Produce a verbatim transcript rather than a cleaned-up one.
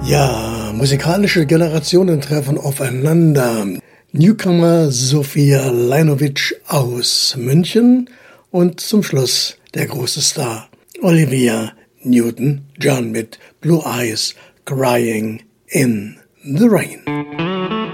Ja, musikalische Generationen treffen aufeinander. Newcomer Sophia Lajnovic aus München und zum Schluss der große Star Olivia Newton-John mit Blue Eyes Crying in the Rain.